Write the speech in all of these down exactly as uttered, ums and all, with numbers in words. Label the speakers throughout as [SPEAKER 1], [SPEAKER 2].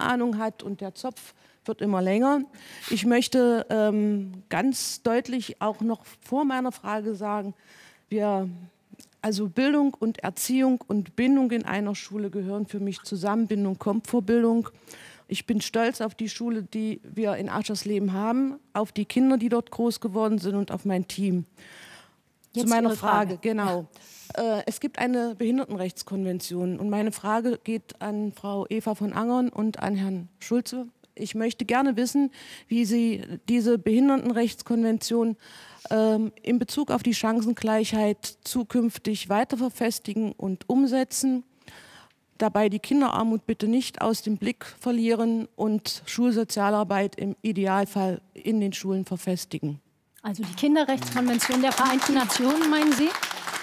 [SPEAKER 1] Ahnung hat und der Zopf wird immer länger. Ich möchte ähm, ganz deutlich auch noch vor meiner Frage sagen, wir, also Bildung und Erziehung und Bindung in einer Schule gehören für mich zusammen. Bindung kommt vor Bildung. Ich bin stolz auf die Schule, die wir in Aschersleben haben, auf die Kinder, die dort groß geworden sind und auf mein Team.
[SPEAKER 2] Jetzt
[SPEAKER 1] Zu meiner
[SPEAKER 2] Ihre
[SPEAKER 1] Frage,
[SPEAKER 2] Frage.
[SPEAKER 1] genau. Ja. Äh, es gibt eine Behindertenrechtskonvention und meine Frage geht an Frau Eva von Angern und an Herrn Schulze. Ich möchte gerne wissen, wie Sie diese Behindertenrechtskonvention ähm, in Bezug auf die Chancengleichheit zukünftig weiter verfestigen und umsetzen. Dabei die Kinderarmut bitte nicht aus dem Blick verlieren und Schulsozialarbeit im Idealfall in den Schulen verfestigen.
[SPEAKER 2] Also die Kinderrechtskonvention der Vereinten Nationen, meinen Sie?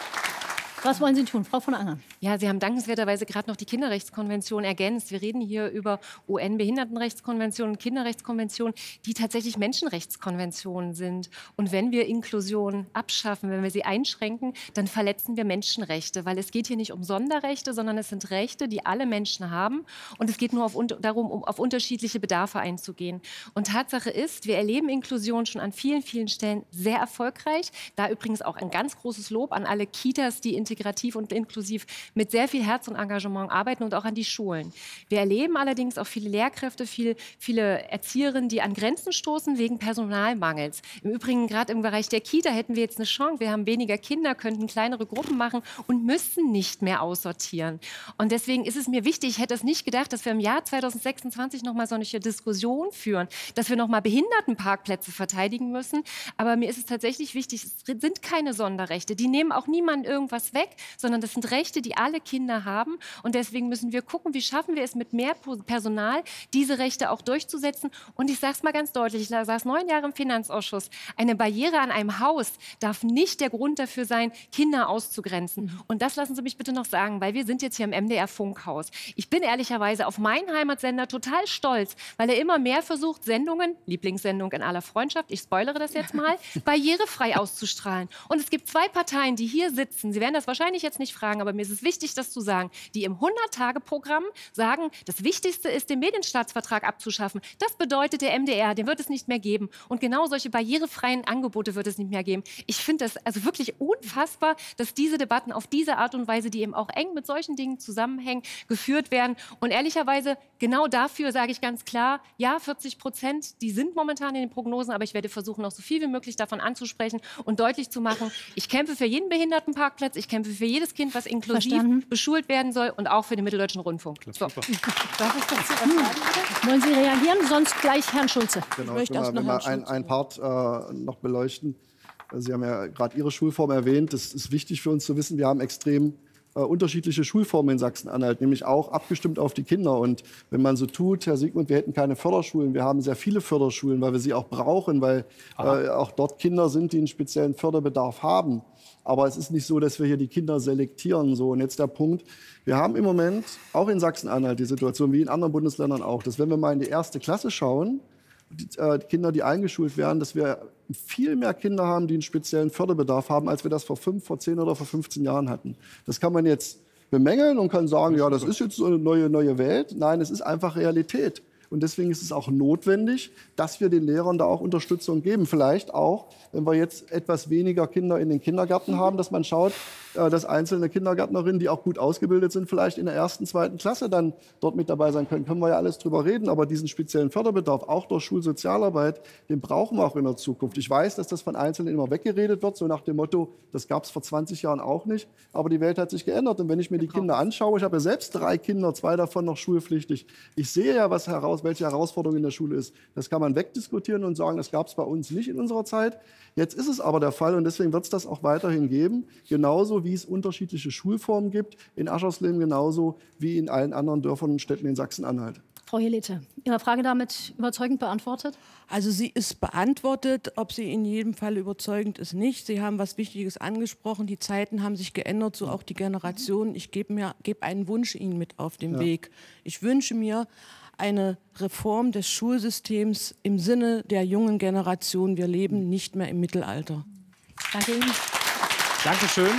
[SPEAKER 2] Was wollen Sie tun, Frau von Angern?
[SPEAKER 3] Ja, Sie haben dankenswerterweise gerade noch die Kinderrechtskonvention ergänzt. Wir reden hier über U N-Behindertenrechtskonvention und Kinderrechtskonvention, die tatsächlich Menschenrechtskonventionen sind. Und wenn wir Inklusion abschaffen, wenn wir sie einschränken, dann verletzen wir Menschenrechte. Weil es geht hier nicht um Sonderrechte, sondern es sind Rechte, die alle Menschen haben. Und es geht nur auf, darum, um auf unterschiedliche Bedarfe einzugehen. Und Tatsache ist, wir erleben Inklusion schon an vielen, vielen Stellen sehr erfolgreich. Da übrigens auch ein ganz großes Lob an alle Kitas, die integrativ und inklusiv mit sehr viel Herz und Engagement arbeiten und auch an die Schulen. Wir erleben allerdings auch viele Lehrkräfte, viele, viele Erzieherinnen, die an Grenzen stoßen wegen Personalmangels. Im Übrigen gerade im Bereich der Kita hätten wir jetzt eine Chance. Wir haben weniger Kinder, könnten kleinere Gruppen machen und müssten nicht mehr aussortieren. Und deswegen ist es mir wichtig, ich hätte es nicht gedacht, dass wir im Jahr zweitausendsechsundzwanzig noch mal solche Diskussionen führen, dass wir noch mal Behindertenparkplätze verteidigen müssen. Aber mir ist es tatsächlich wichtig, es sind keine Sonderrechte. Die nehmen auch niemandem irgendwas weg, sondern das sind Rechte, die alle Kinder haben. Und deswegen müssen wir gucken, wie schaffen wir es mit mehr Personal, diese Rechte auch durchzusetzen. Und ich sage es mal ganz deutlich, ich saß neun Jahre im Finanzausschuss. Eine Barriere an einem Haus darf nicht der Grund dafür sein, Kinder auszugrenzen. Und das lassen Sie mich bitte noch sagen, weil wir sind jetzt hier im M D R-Funkhaus. Ich bin ehrlicherweise auf meinen Heimatsender total stolz, weil er immer mehr versucht, Sendungen, Lieblingssendung in aller Freundschaft, ich spoilere das jetzt mal, barrierefrei auszustrahlen. Und es gibt zwei Parteien, die hier sitzen, Sie werden das wahrscheinlich jetzt nicht fragen, aber mir ist es wichtig, das zu sagen, die im hundert-Tage-Programm sagen, das Wichtigste ist, den Medienstaatsvertrag abzuschaffen. Das bedeutet, der M D R, den wird es nicht mehr geben. Und genau solche barrierefreien Angebote wird es nicht mehr geben. Ich finde das also wirklich unfassbar, dass diese Debatten auf diese Art und Weise, die eben auch eng mit solchen Dingen zusammenhängen, geführt werden. Und ehrlicherweise, genau dafür sage ich ganz klar, ja, vierzig Prozent, die sind momentan in den Prognosen, aber ich werde versuchen, noch so viel wie möglich davon anzusprechen und deutlich zu machen, ich kämpfe für jeden Behindertenparkplatz, ich kämpfe für jedes Kind, was inklusiv
[SPEAKER 2] Verstanden.
[SPEAKER 3] beschult werden soll und auch für den Mitteldeutschen Rundfunk. So.
[SPEAKER 2] Darf ich dazu was sagen? Wollen Sie reagieren? Sonst gleich Herrn Schulze.
[SPEAKER 4] Genau,
[SPEAKER 1] Ich
[SPEAKER 4] ich
[SPEAKER 1] möchte
[SPEAKER 4] will
[SPEAKER 1] erst
[SPEAKER 4] mal,
[SPEAKER 1] noch
[SPEAKER 4] wenn wir
[SPEAKER 1] Herrn
[SPEAKER 4] ein,
[SPEAKER 1] Schulze.
[SPEAKER 4] ein Part äh, noch beleuchten. Sie haben ja gerade Ihre Schulform erwähnt. Das ist wichtig für uns zu wissen. Wir haben extrem äh, unterschiedliche Schulformen in Sachsen-Anhalt, nämlich auch abgestimmt auf die Kinder. Und wenn man so tut, Herr Siegmund, wir hätten keine Förderschulen. Wir haben sehr viele Förderschulen, weil wir sie auch brauchen, weil äh, auch dort Kinder sind, die einen speziellen Förderbedarf haben. Aber es ist nicht so, dass wir hier die Kinder selektieren. So. Und jetzt der Punkt, wir haben im Moment auch in Sachsen-Anhalt die Situation, wie in anderen Bundesländern auch, dass wenn wir mal in die erste Klasse schauen, die, äh, die Kinder, die eingeschult werden, dass wir viel mehr Kinder haben, die einen speziellen Förderbedarf haben, als wir das vor fünf, vor zehn oder vor fünfzehn Jahren hatten. Das kann man jetzt bemängeln und kann sagen, ja, das ist jetzt so eine neue, neue Welt. Nein, es ist einfach Realität. Und deswegen ist es auch notwendig, dass wir den Lehrern da auch Unterstützung geben. Vielleicht auch, wenn wir jetzt etwas weniger Kinder in den Kindergärten haben, dass man schaut, dass einzelne Kindergärtnerinnen, die auch gut ausgebildet sind, vielleicht in der ersten, zweiten Klasse dann dort mit dabei sein können. Können wir ja alles drüber reden. Aber diesen speziellen Förderbedarf, auch durch Schulsozialarbeit, den brauchen wir auch in der Zukunft. Ich weiß, dass das von Einzelnen immer weggeredet wird, so nach dem Motto, das gab es vor zwanzig Jahren auch nicht. Aber die Welt hat sich geändert. Und wenn ich mir die Kinder anschaue, ich habe ja selbst drei Kinder, zwei davon noch schulpflichtig. Ich sehe ja, was heraus, welche Herausforderung in der Schule ist. Das kann man wegdiskutieren und sagen, das gab es bei uns nicht in unserer Zeit. Jetzt ist es aber der Fall und deswegen wird es das auch weiterhin geben. Genauso wie es unterschiedliche Schulformen gibt, in Aschersleben genauso wie in allen anderen Dörfern und Städten in Sachsen-Anhalt.
[SPEAKER 2] Frau Helete, Ihre Frage damit überzeugend beantwortet?
[SPEAKER 1] Also sie ist beantwortet, ob sie in jedem Fall überzeugend ist, nicht. Sie haben was Wichtiges angesprochen, die Zeiten haben sich geändert, so auch die Generation. Ich gebe mir gebe einen Wunsch Ihnen mit auf den
[SPEAKER 4] Ja.
[SPEAKER 1] Weg. Ich wünsche mir eine Reform des Schulsystems im Sinne der jungen Generation. Wir leben nicht mehr im Mittelalter.
[SPEAKER 2] Danke Ihnen.
[SPEAKER 5] Dankeschön.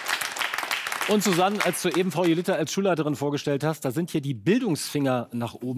[SPEAKER 5] Und Susanne, als du eben Frau Jelitta als Schulleiterin vorgestellt hast, da sind hier die Bildungsfinger nach oben.